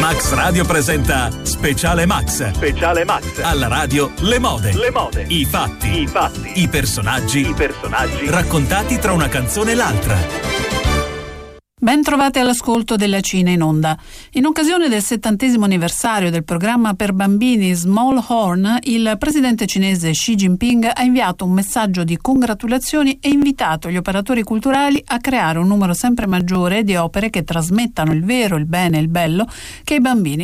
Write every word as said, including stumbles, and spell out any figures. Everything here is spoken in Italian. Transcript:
Max Radio presenta Speciale Max. Speciale Max. Alla radio le mode. Le mode. I fatti. I fatti. I personaggi. I personaggi. Raccontati tra una canzone e l'altra. Ben trovati all'ascolto della Cina in Onda. In occasione del settantesimo anniversario del programma per bambini Small Horn, il presidente cinese Xi Jinping ha inviato un messaggio di congratulazioni e invitato gli operatori culturali a creare un numero sempre maggiore di opere che trasmettano il vero, il bene e il bello che i bambini